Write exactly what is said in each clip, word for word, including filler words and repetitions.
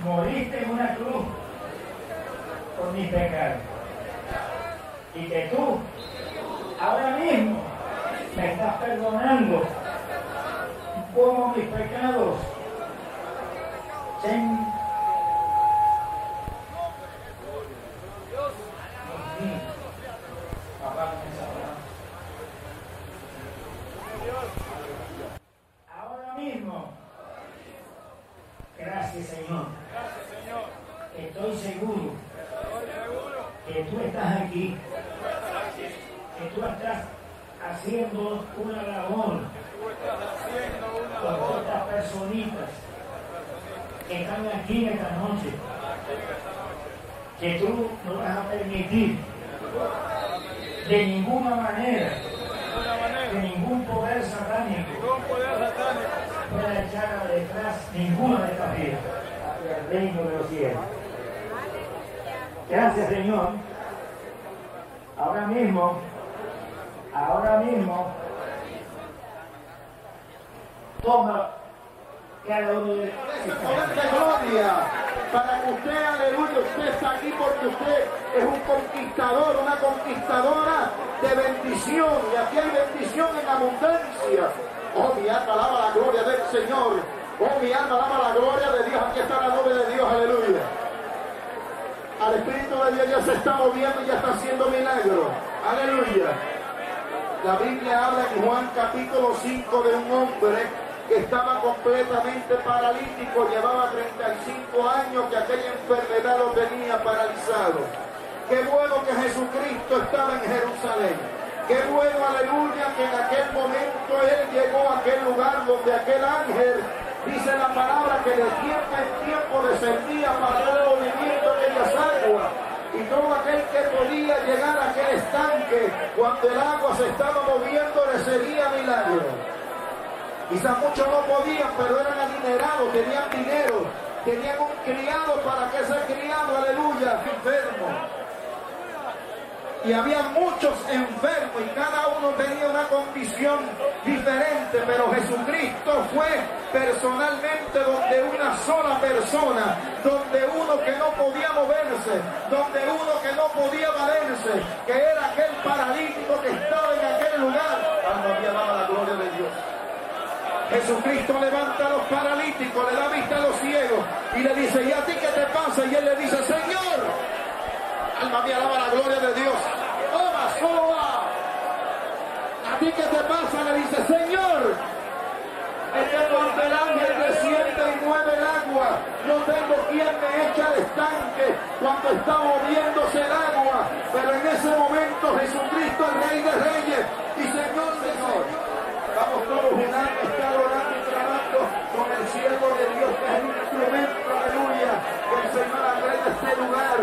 moriste en una cruz por mis pecados. Y que tú, ahora mismo, me estás perdonando como mis pecados. Ten ahora mismo, gracias Señor. Estoy seguro que tú estás aquí, que tú estás haciendo una labor con estas personitas que están aquí esta noche, que tú no vas a permitir de ninguna manera que ningún poder satánico pueda echar detrás ninguna de estas vidas hacia el reino de los cielos. Gracias Señor. Ahora mismo, ahora mismo, toma cada uno de ese poder de gloria para que usted, aleluya, usted está aquí porque usted es un conquistador, una conquistadora de bendición, y aquí hay bendición en abundancia. Oh, mi alma alaba la gloria del Señor. Oh, mi alma alaba la gloria de Dios. Aquí está la nube de Dios, aleluya. Al Espíritu de Dios ya se está moviendo y ya está haciendo milagros. Aleluya. La Biblia habla en Juan capítulo cinco de un hombre que estaba completamente paralítico, llevaba treinta y cinco años que aquella enfermedad lo tenía paralizado. Qué bueno que Jesucristo estaba en Jerusalén. Qué bueno, aleluya, que en aquel momento Él llegó a aquel lugar donde aquel ángel, dice la palabra, que de tiempo en tiempo descendía para dar el movimiento de aquellas aguas. Y todo aquel que podía llegar a aquel estanque, cuando el agua se estaba moviendo, recibía milagros. Quizás muchos no podían, pero eran adinerados, tenían dinero, tenían un criado para que ese criado, aleluya, enfermo. Y había muchos enfermos y cada uno tenía una condición diferente, pero Jesucristo fue personalmente donde una sola persona, donde uno que no podía moverse, donde uno que no podía valerse, que era aquel paralítico que estaba en aquel lugar. Alma mía, alaba la gloria de Dios. Jesucristo levanta a los paralíticos, le da vista a los ciegos y le dice, ¿y a ti qué te pasa? Y él le dice, Señor, alma mía, alaba la gloria de Dios. ¡Oba, soba! ¿A ti qué te pasa? Le dice, Señor, es que cuando el ángel desciende y mueve el agua, no tengo quien me eche al estanque cuando está moviéndose el agua. Pero en ese momento Jesucristo, el Rey de Reyes y Señor de Señor, vamos todos orando, está orando y trabajando con el siervo de Dios, que es un instrumento, aleluya, que el Señor agrega este lugar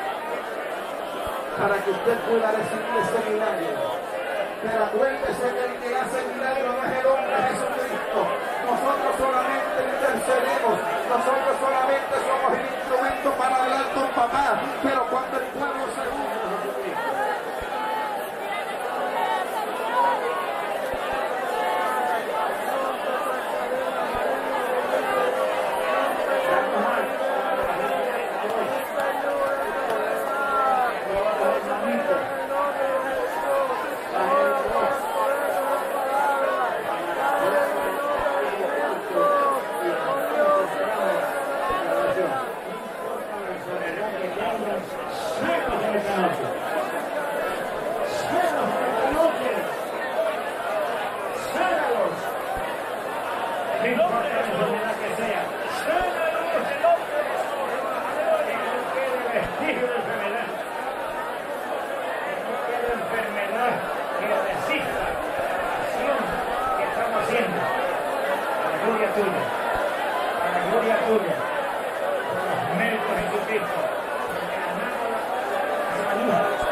para que usted pueda recibir ese milagro. Pero acuérdese que el que hace el milagro no es el hombre, es Jesucristo. Nosotros solamente intercedemos, nosotros solamente somos el instrumento para hablar con papá, pero cuando el pueblo se une a Jesucristo. Tuya, por los méritos de Jesucristo, porque amamos la salud.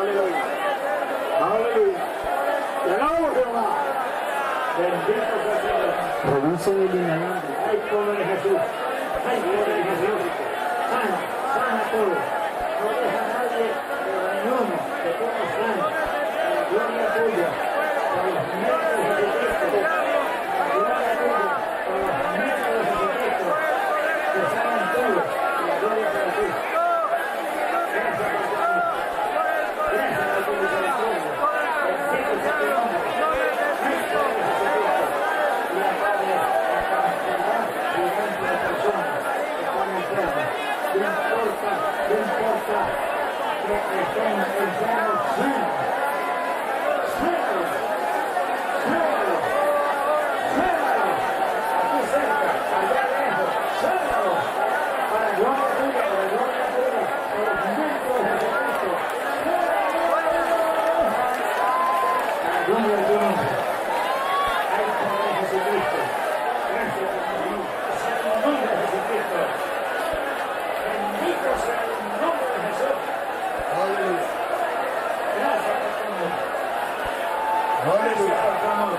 Aleluya. Aleluya. Te alabo, Jehová. Bendito sea el Señor. Reduce el inhalante. Hay poder de Jesús. Hay gloria de Jesús. Sana, sana todo. No deja a nadie de ninguno que todo sana. La gloria tuya. Por los méritos de Jesucristo. La gloria tuya. Por los méritos de Jesucristo. Que sanan todos. La gloria para ti. Gracias por tu amor. Gracias por tu misericordia. Bendito sea tu nombre. Cristo de Jesucristo. Y la Padre, la capacidad gigante de personas que están enfermas. No importa, no importa que estén enfermos, sanos. Sánalos. Sánalos. Sánalos. Aquí cerca, allá lejos. Sánalos. Para gloria tuya, para gloria tuya. Por los méritos de Jesucristo. Sánalos. Para gloria de tu nombre. Hay poder de Jesucristo. Gracias por tu vida. Sea el nombre de Jesucristo. Bendito sea el nombre de Jesús. Aleluya. Gracias por tu amor. Gracias por tu amor.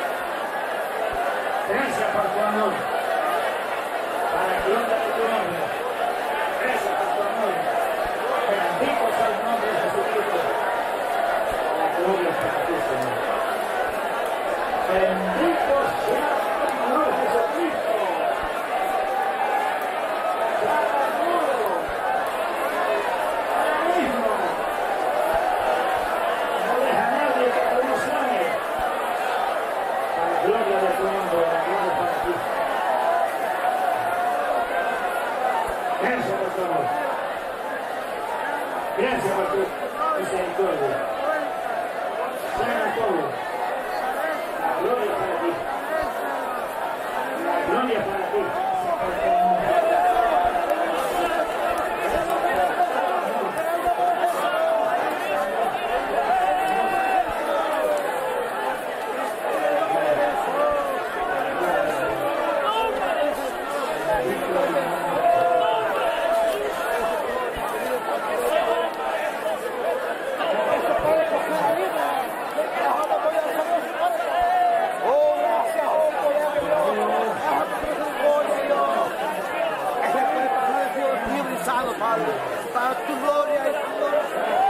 Gracias por tu amor. Para la gloria de tu nombre. Gracias por tu amor. Bendito sea el nombre de Jesucristo. La gloria es para ti, Señor. Bendito sea el Señor Jesucristo. Cada uno. Ahora mismo. No deja a nadie que tú no sane. Para la gloria de tu nombre, la gloria para ti. Gracias por tu amor. Gracias por tu misericordia. Sana todo. La gloria para ti. La gloria para ti. Gracias por tu amor. Padre, para tu gloria y tu gloria.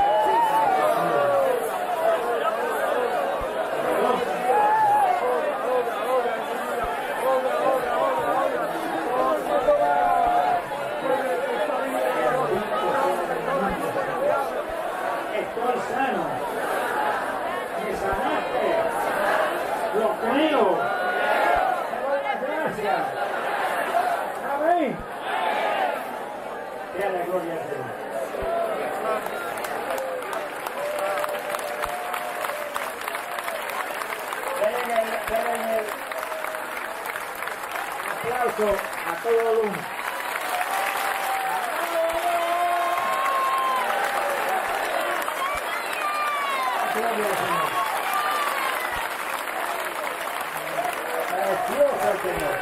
Estoy sano. Me sanaste. Lo creo. Te doy las gracias. Amén. Sea la gloria a Dios. Denle el, denle el aplauso a todo el mundo. Gloria al Señor. Precioso el Señor.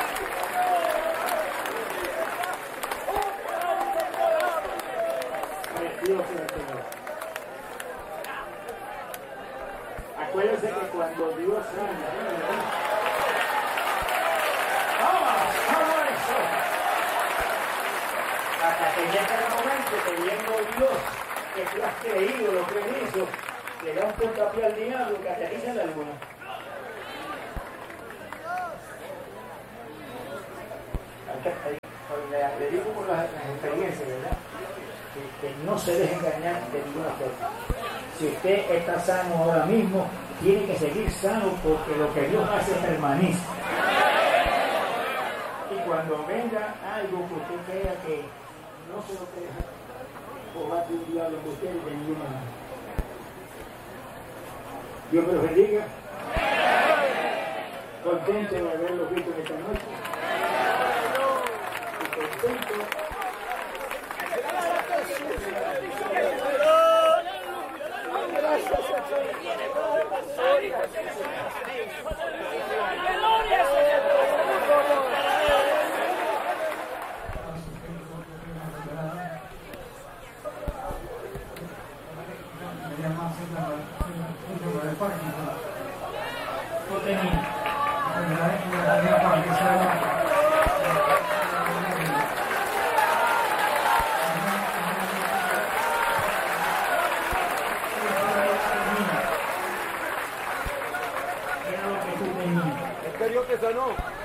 Precioso el Señor. Acuérdense que cuando Dios sana, ¡vamos! ¡Vamos eso! Hasta que llega el momento que viendo Dios que tú has creído lo que él hizo, le da un puntapié al diablo que aterriza en la luna. Le digo por las, las experiencias, ¿verdad? Que, que no se deje engañar de ninguna forma. Si usted está sano ahora mismo, tiene que seguir sano porque lo que Dios hace permanece. Y cuando venga algo que usted crea que no se lo deja, o va a un diablo de usted de ninguna manera. Dios me los bendiga. Contento de haberlo visto en esta noche. Y contento. Tú tenías. Dios te sanó.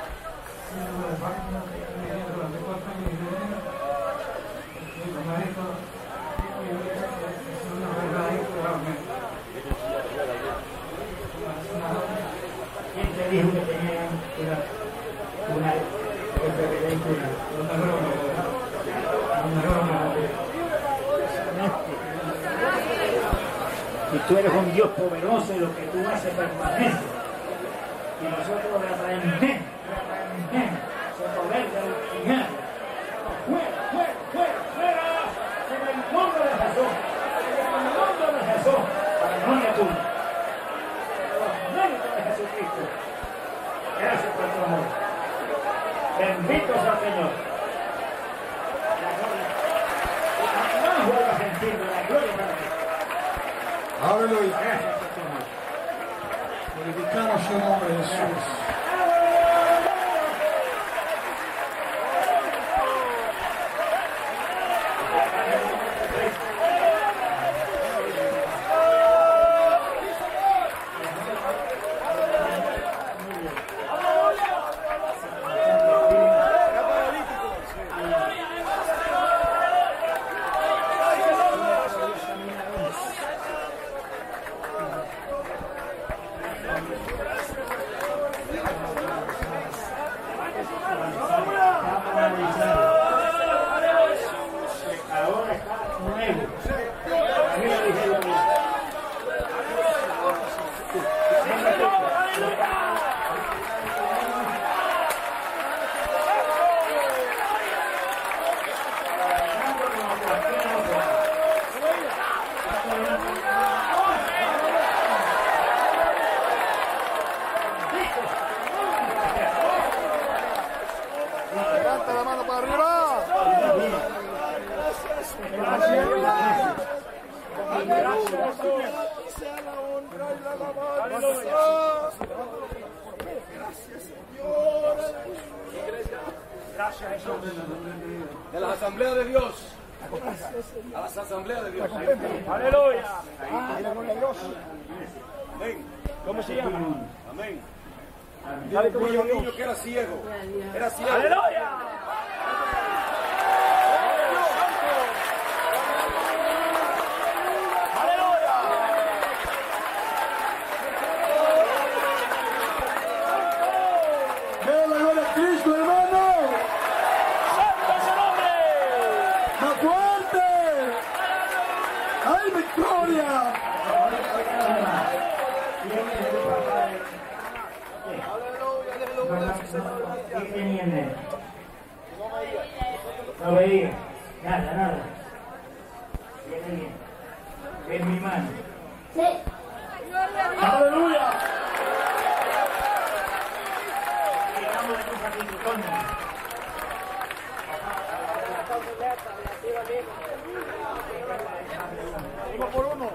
¿Quién te dijo que tenían una, una enfermedad, una broma? Una broma. Si tú eres un Dios poderoso y lo que tú haces permanece. Y nosotros reprendemos, reprendemos su poder del engaño. Fuera, fuera, fuera, fuera, en el nombre de Jesús, en el nombre de Jesús, para gloria tuya. En el nombre de Jesucristo. Gracias por tu amor. Bendito sea el Señor. La gloria. No vuelvas a sentir la gloria para ti. Aleluya. Gracias por tu amor. Glorificamos su nombre, Jesús. Levanta la mano para arriba. De la asamblea de Dios. A las asambleas de Dios. Aleluya. Amén. ¿Cómo se llama? Amén. Dale como un niño que era ciego. Era ciego. Aleluya. ¡Ve la gloria a Cristo, hermano! ¡Santo es su nombre! ¡Más fuerte! ¡Hay victoria! ¿Qué tenía en él? No veía, nada, nada. ¿Qué tenía? En mi mano. ¡Aleluya! Llegamos a tu sacrificio. Uno por uno.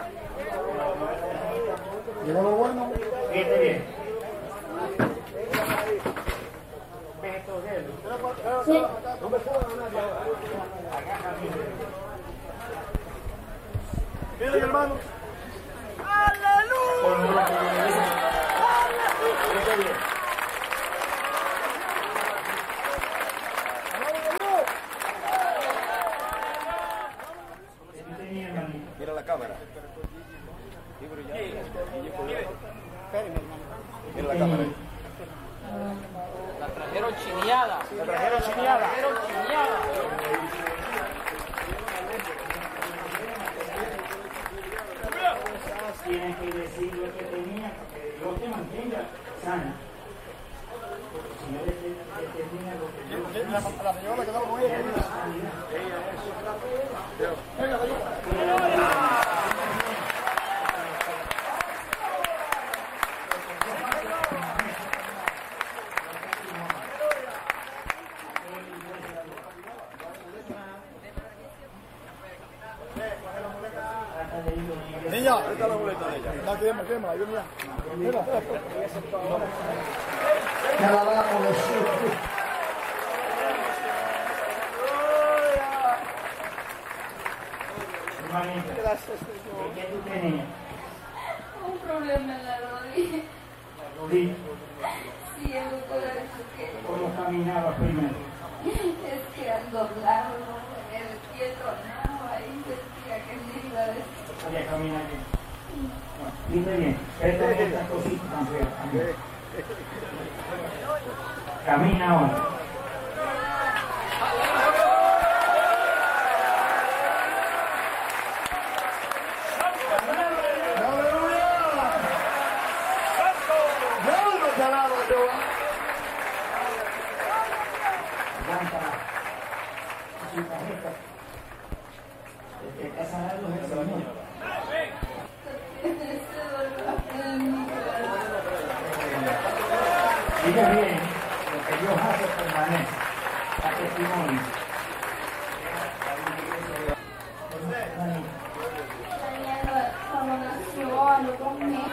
Llegó lo bueno. Fíjate bien. No me pongan a nadie. Miren, hermano. Mira la cámara. Mira la cámara. La trajeron chineada. La trajeron chineada. La trajeron chineada. Tienen que decir lo que tenía, que Dios te mantenga sana. Porque si no determina lo que Dios La, la señora que estaba con ella. hasta Niña, ahí está la boleta de ella. Está, quémala, quémala, yo mira. Mira. Te alabamos, Jesús. Hermanita, ¿qué tú tenías? Un problema en la rodilla. La rodilla. Sí, el doctor ha dicho que ¿Cómo caminabas primero? es que al doblarlo, el pie tronado, ahí sentía que me iba a decir. Vaya, camina bien. Bueno, dime bien. Esta es esta cosita tan fea. Camina. Camina ahora. Levanta su tarjeta. Te está sanando el Señor. Ese dolor en mi corazón. Diga bien, lo que Dios hace permanece. A testimonio. Mañana, cuando nació a los dos meses,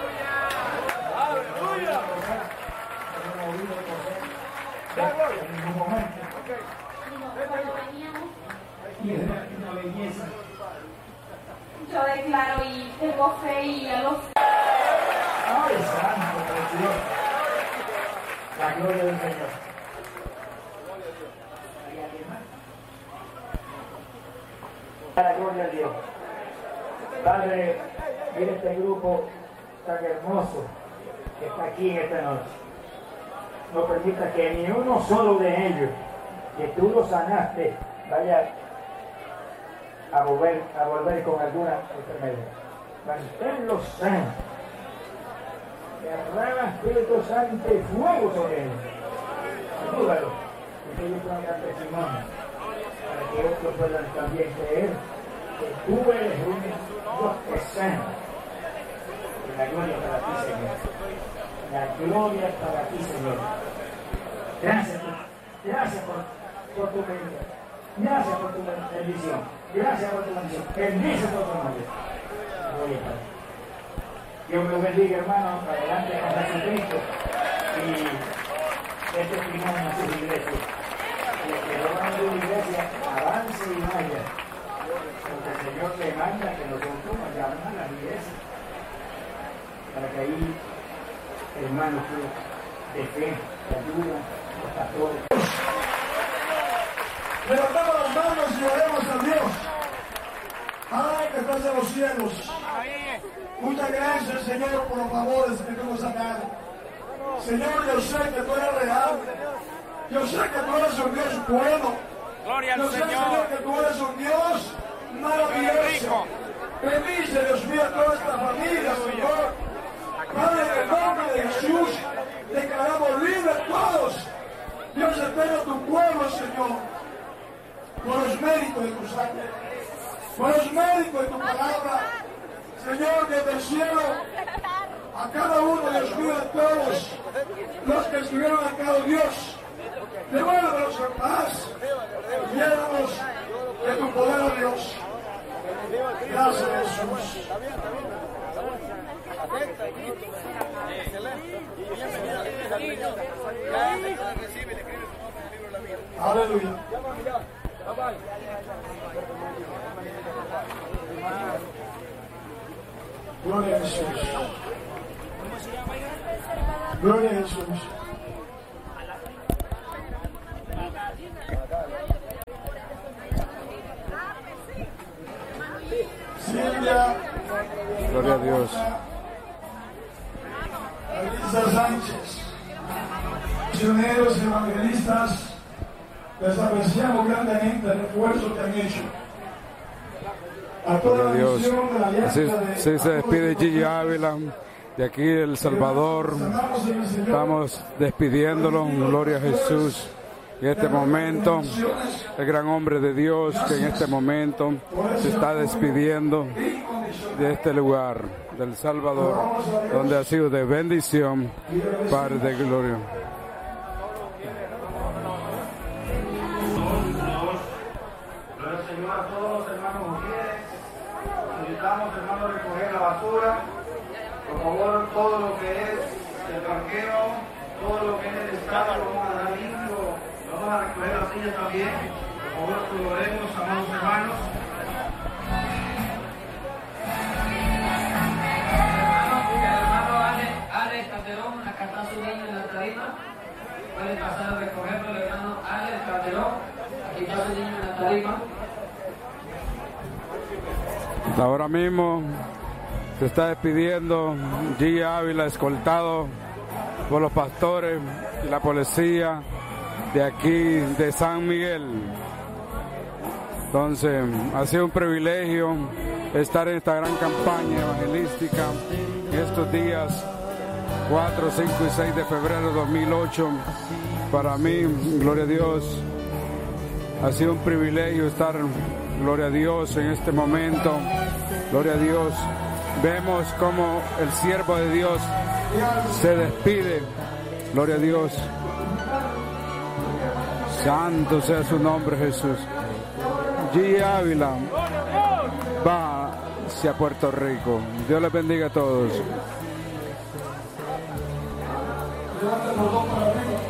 En ningún momento. cuando veníamos, Y es una belleza. yo declaro y tengo fe y a los ¡Ay, santo, precioso! La gloria del Señor. ¿Hay alguien más? La gloria a Dios. Padre, mira este grupo tan hermoso que está aquí en esta noche. No permita que ni uno solo de ellos, que tú los sanaste, vaya a volver, a volver con alguna enfermedad. Manténlos sanos. Derrama Espíritu Santo y fuego sobre ellos. Ayúdalo, que ellos puedan dar testimonio, para que otros puedan también creer que tú eres un Dios que sana. Y la gloria para ti, Señor. La gloria para ti, Señor. Gracias, gracias por, por tu bendición. Gracias por tu bendición. Gracias por tu bendición. Bendice por tu nombre. Gloria a ti. Dios me bendiga, hermano, adelante con Jesucristo y este testimonio a sus iglesias. Que que no van a una iglesia, avance y vaya. Porque el Señor le manda que nosotros vayamos a las iglesias. Para que ahí, hermanos, de fe, de ayuda, los pastores. Levantamos las manos y oremos a Dios. Ay, que estás en los cielos. Muchas gracias, Señor, por los favores que tú nos has dado. Señor, yo sé que tú eres real. Yo sé que tú eres un Dios bueno. Yo sé, Señor, que tú eres un Dios maravilloso. Bendice, Dios mío, a toda esta familia, Señor. Padre, en el nombre de Jesús, declaramos libres todos. Dios, espera tu pueblo, Señor, por los méritos de tu sangre, por los méritos de tu palabra. Señor, desde el cielo, a cada uno, Dios mío, de todos los que estuvieron acá, oh Dios, devuélvelos en paz, llévanos de tu poder, oh Dios. Gracias, Jesús. Aleluya. Gloria a Jesús. Gloria a Jesús. Silvia. Gloria a Dios. Elisa Sánchez. Misioneros, evangelistas, les apreciamos grandemente el esfuerzo que han hecho. A toda la Dios. misión de la Así, alianza de así se despide Gigi Ávila de aquí El Salvador. Estamos despidiéndolo. Gloria a Jesús. En este momento, el gran hombre de Dios que en este momento se está despidiendo de este lugar, del Salvador, donde ha sido de bendición, Padre de gloria. Gloria al Señor a todos los hermanos mujeres. necesitamos, hermano, recoger la basura. Por favor, todo lo que es el parqueo, todo lo que es el estadio, lo vamos a dar limpio, vamos a recoger las sillas también. Por favor, colaboremos, amados hermanos. Hermano Ale, Ale Calderón, acá está su niño en la tarima. Puede pasar a recogerlo, el hermano Ale Calderón. Aquí está su niño en la tarima. Ahora mismo se está despidiendo G. Ávila, escoltado por los pastores y la policía de aquí de San Miguel. Entonces, ha sido un privilegio estar en esta gran campaña evangelística en estos días cuatro, cinco y seis de febrero de dos mil ocho. Para mí, gloria a Dios, ha sido un privilegio estar, gloria a Dios, en este momento. Gloria a Dios. Vemos cómo el siervo de Dios se despide. Gloria a Dios. Santo sea su nombre, Jesús. G. Ávila va hacia Puerto Rico. Dios les bendiga a todos.